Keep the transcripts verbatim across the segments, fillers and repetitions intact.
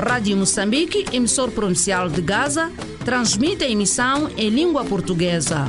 Rádio Moçambique, emissor provincial de Gaza, transmite a emissão em língua portuguesa.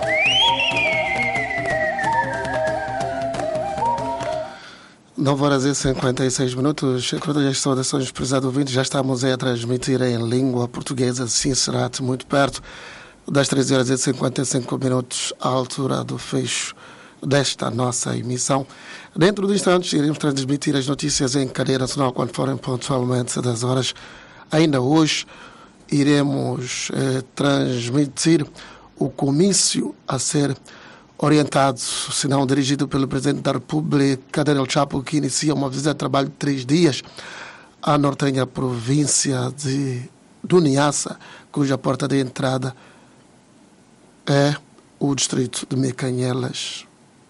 nove horas e cinquenta e seis minutos. Enquanto as saudações, prezados ouvintes, já estamos a transmitir em língua portuguesa. Assim será muito perto das treze horas e cinquenta e cinco minutos, à altura do fecho desta nossa emissão. Dentro de instantes, iremos transmitir as notícias em cadeia nacional quando forem pontualmente das horas. Ainda hoje, iremos eh, transmitir o comício a ser orientado, se não dirigido pelo Presidente da República, Daniel Chapo, que inicia uma visita de trabalho de três dias à nortenha província de do Niassa, cuja porta de entrada é o distrito de Mecanhelas.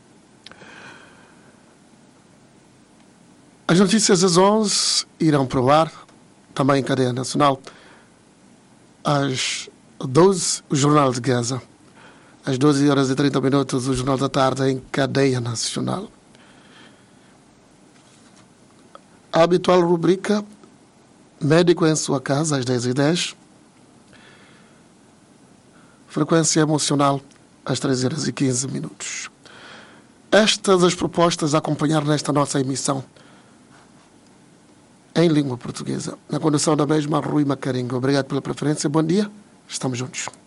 As notícias às onze irão para o ar, também em cadeia nacional. Às doze, o Jornal de Gaza. Às doze horas e trinta minutos, o Jornal da Tarde em cadeia nacional. A habitual rubrica Médico em sua casa, às dez e dez. Frequência emocional, às treze horas e quinze minutos. Estas as propostas a acompanhar nesta nossa emissão em língua portuguesa. Na condução da mesma, Rui Macaringa. Obrigado pela preferência. Bom dia. Estamos juntos.